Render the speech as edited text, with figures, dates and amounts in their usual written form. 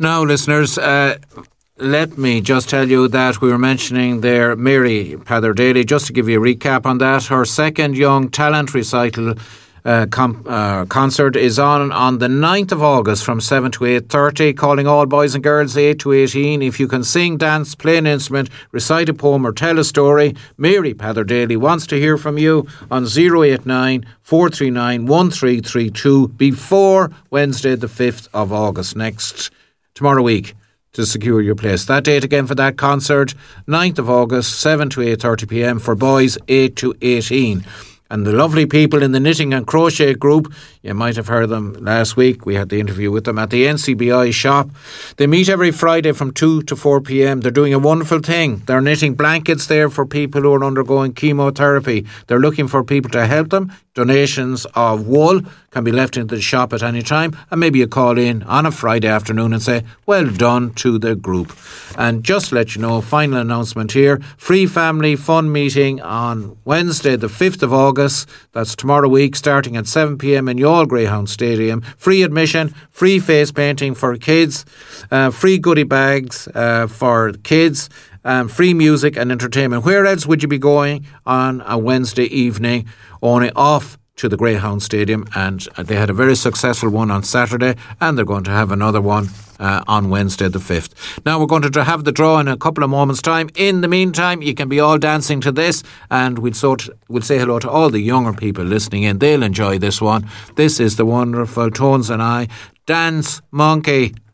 Now, listeners, let me just tell you that we were mentioning there Mary Pather-Daly. Just to give you a recap on that, her second Young Talent Recital concert is on the 9th of August from 7 to 8:30, calling all boys and girls 8 to 18. If you can sing, dance, play an instrument, recite a poem or tell a story, Mary Pather-Daly wants to hear from you on 089 439 1332 before Wednesday the 5th of August tomorrow week, to secure your place. That date again for that concert, 9th of August, 7 to 8:30pm for boys 8 to 18. And the lovely people in the Knitting and Crochet group, you might have heard them last week. We had the interview with them at the NCBI shop. They meet every Friday from 2 to 4pm. They're doing a wonderful thing. They're knitting blankets there for people who are undergoing chemotherapy. They're looking for people to help them. Donations of wool can be left into the shop at any time, and maybe you call in on a Friday afternoon and say, well done to the group. And just to let you know, final announcement here, free family fun meeting on Wednesday the 5th of August, that's tomorrow week, starting at 7pm in Youghal Greyhound Stadium. Free admission, free face painting for kids, free goodie bags for kids, free music and entertainment. Where else would you be going on a Wednesday evening? Only off to the Greyhound Stadium, and they had a very successful one on Saturday, and they're going to have another one on Wednesday the 5th. Now we're going to have the draw in a couple of moments' time. In the meantime, you can be all dancing to this, and we'll say hello to all the younger people listening in. They'll enjoy this one. This is the wonderful Tones and I, Dance Monkey.